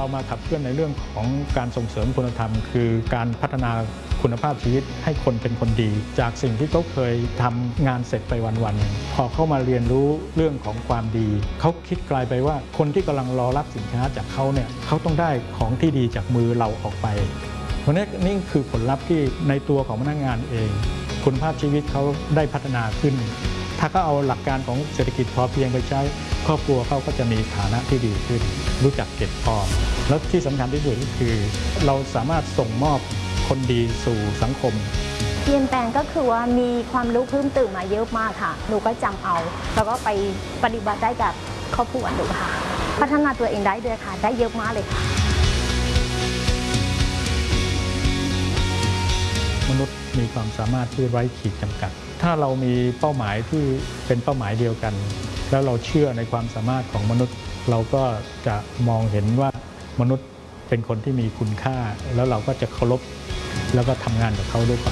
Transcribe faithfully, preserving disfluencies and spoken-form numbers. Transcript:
เรามาขับเคลื่อนในเรื่องของการส่งเสริมคุณธรรมคือการพัฒนาคุณภาพชีวิตให้คนเป็นคนดีจากสิ่งที่เขาเคยทำงานเสร็จไปวันๆพอเข้ามาเรียนรู้เรื่องของความดีเขาคิดกลายไปว่าคนที่กำลังรอรับสินค้าจากเขาเนี่ยเขาต้องได้ของที่ดีจากมือเราออกไปเพราะนี่นี่คือผลลัพธ์ที่ในตัวของพนักงานเองคุณภาพชีวิตเขาได้พัฒนาขึ้นถ้าก็เอาหลักการของเศรษฐกิจพอเพียงไปใช้ครอบครัวเขาก็จะมีฐานะที่ดีขึ้นรู้จักเก็บออมแล้วที่สำคัญที่สุดก็คือเราสามารถส่งมอบคนดีสู่สังคมเปลี่ยนแปลงก็คือว่ามีความรู้เพิ่มเติมมาเยอะมากค่ะหนูก็จำเอาแล้วก็ไปปฏิบัติได้กับครอบครัวหนูค่ะพัฒนาตัวเองได้ด้วยค่ะได้เยอะมากเลยค่ะมนุษย์มีความสามารถที่ไร้ขีดจำกัดถ้าเรามีเป้าหมายที่เป็นเป้าหมายเดียวกันแล้วเราเชื่อในความสามารถของมนุษย์เราก็จะมองเห็นว่ามนุษย์เป็นคนที่มีคุณค่าแล้วเราก็จะเคารพแล้วก็ทำงานกับเขาด้วยความ